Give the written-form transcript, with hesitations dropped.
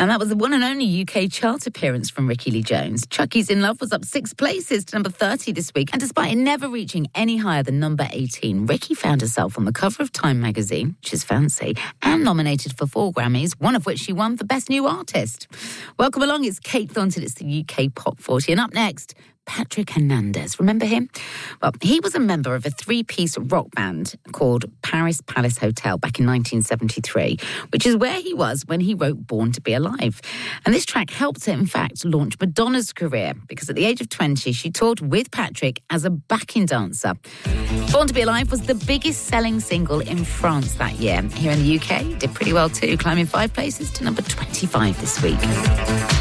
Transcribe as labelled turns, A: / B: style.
A: And that was the one and only UK chart appearance from Rickie Lee Jones. Chucky's in Love was up 6 places to number 30 this week. And despite it never reaching any higher than number 18, Rickie found herself on the cover of Time magazine, which is fancy, and nominated for 4 Grammys, one of which she won for Best New Artist. Welcome along, it's Kate Thornton, it's the UK Pop 40. And up next, Patrick Hernandez. Remember him? Well, he was a member of a 3-piece rock band called Paris Palace Hotel back in 1973, which is where he was when he wrote Born to Be Alive. And this track helped in fact, launch Madonna's career, because at the age of 20, she toured with Patrick as a backing dancer. Born to Be Alive was the biggest selling single in France that year. Here in the UK, it did pretty well too, climbing 5 places to number 25 this week.